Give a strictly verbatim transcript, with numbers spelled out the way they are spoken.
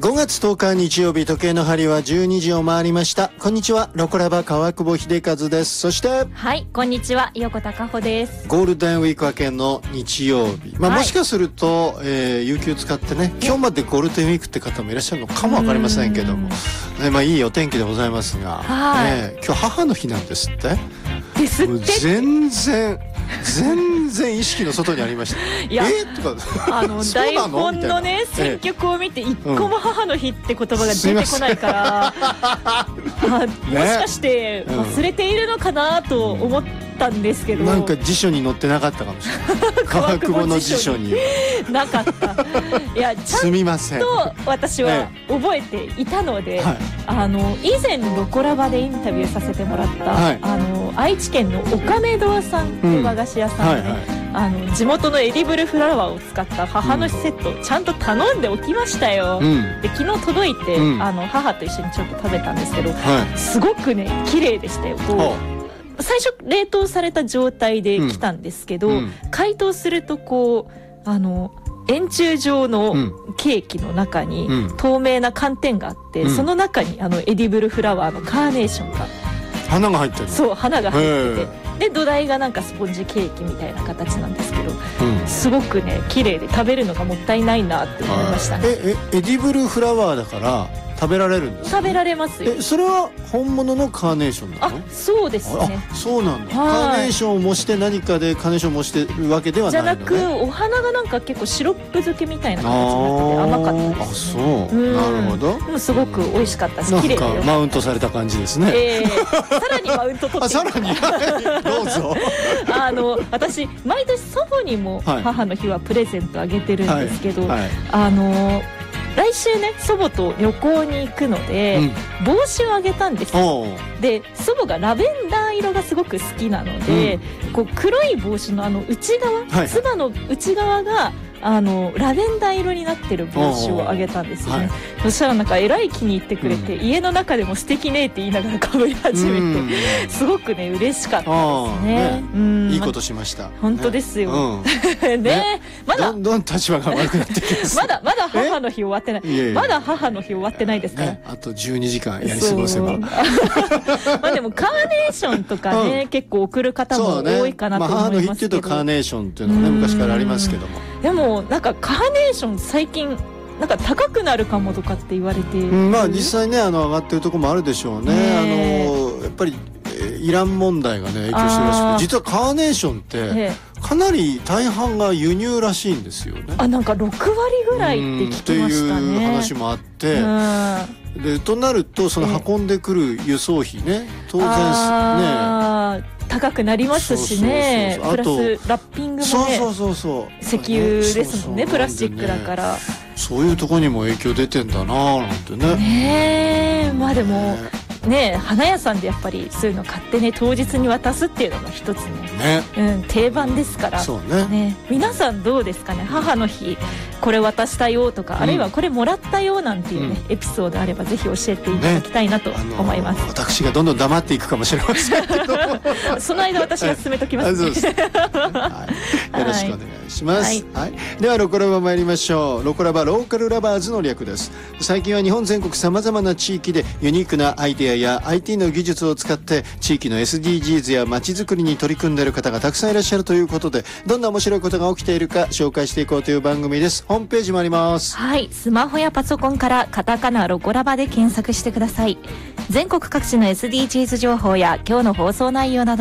ごがつとおか日曜日、時計の針はじゅうにじを回りました。こんにちは、ロコラバ川久保秀和です。そしてはい、こんにちは、横田佳穂です。 ゴールデンウィーク明けの日曜日、まあ、はい、もしかすると、えー、有給使ってね、今日までゴールデンウィークって方もいらっしゃるのかもわかりませんけども、ね、まあ、いいお天気でございますが、はい、ね、今日母の日なんですってですって。 もう全然全然意識の外にありました。 いや、 えとかあの台本のね選曲を見て一個も母の日って言葉が出てこないから、うん、あ、もしかして忘れているのかなと思ったんですけど、 なんか辞書に載ってなかったかもしれない川久保の辞書になかった。いや、ちゃんと私は覚えていたので、はい、あの以前ロコラバでインタビューさせてもらった、はい、あの愛知県のおかめ堂さんっていう和菓子屋さんで、ね、うん、はいはい、あの地元のエディブルフラワーを使った母の日セットをちゃんと頼んでおきましたよ、うん、で昨日届いて、うん、あの母と一緒にちょっと食べたんですけど、はい、すごくね綺麗でしたよ。こう最初冷凍された状態で来たんですけど、うん、解凍するとこうあの円柱状のケーキの中に透明な寒天があって、うん、その中にあのエディブルフラワーのカーネーションが花が入ってる。 そう、花が入ってて、で土台がなんかスポンジケーキみたいな形なんですけど、うん、すごくね綺麗で食べるのがもったいないなって思いましたね。 ええエディブルフラワーだから食べられるんですか？ 食べられますよ。 え、それは本物のカーネーションなの？ あ、そうですね。 あ、そうなんだ。カーネーションを模して何かでカーネーションを模してるわけではないのね。 じゃなく、お花がなんか結構シロップ漬けみたいな形になってて甘かったです、ね。 あ、そう。なるほど。 でもすごく美味しかったし、綺麗でよ。 なんかマウントされた感じですね。 えー、さらにマウント取って。 あ、さらに、はい、どうぞ。 あの私毎年祖母にも母の日はプレゼントあげてるんですけど、はいはい、あの。来週ね祖母と旅行に行くので、うん、帽子をあげたんですよ。で祖母がラベンダー色がすごく好きなので、うん、こう黒い帽子のあの内側、はい、つばの内側があのラベンダー色になってる帽子をあげたんですよね、はい、そしたらなんかえらい気に入ってくれて、うん、家の中でも素敵ねって言いながらかぶり始めて、うん、すごくね嬉しかったですね。ね、うん、 いいことしました。 本当ですよ、ね、ね、まだどんどん立場が悪くなってきます。 まだまだ母の日終わってない。いやいや、まだ母の日終わってないですから、ね、 あとじゅうにじかんやり過ごせば。 まあでもカーネーションとかね、うん、結構送る方も多いかなと思いますけど、ね、まあ、母の日っていうとカーネーションっていうのはね昔からありますけども、でもなんかカーネーション最近なんか高くなるかもとかって言われて、うん、 まあ実際ねあの上がってるところもあるでしょうね。あのやっぱりイラン問題がね影響してるらしくて、実はカーネーションってかなり大半が輸入らしいんですよね。 あ、なんかろくわりぐらいって聞きましたね。 っていう話もあって、でとなるとその運んでくる輸送費ね、当然ね高くなりますしね。プラスラッピングもね、そうそうそうそう、石油ですもんね。プラスチックだから、 そういうところにも影響出てんだななんてね。 ねえ、まあでもね、花屋さんでやっぱりそういうの買ってね当日に渡すっていうのも一つね、ね、うん、定番ですから。 そうね。 ね、皆さんどうですかね。母の日これ渡したよとか、うん、あるいはこれもらったよなんていうね、うん、エピソードあればぜひ教えていただきたいなと思います、ね。あのー、 私がどんどん黙っていくかもしれませんけどその間私が進めときますね。はい、そうです、 はい、よろしくお願いします、はいはい、ではロコラバ参りましょう。ロコラバローカルラバーズの略です。最近は日本全国さまざまな地域でユニークなアイデアや アイティー の技術を使って地域の エスディージーズ や街づくりに取り組んでいる方がたくさんいらっしゃるということで、どんな面白いことが起きているか紹介していこうという番組です。ホームページもあります。 はい、スマホやパソコンからカタカナロコラバで検索してください。全国各地の エスディージーズ 情報や今日の放送内容など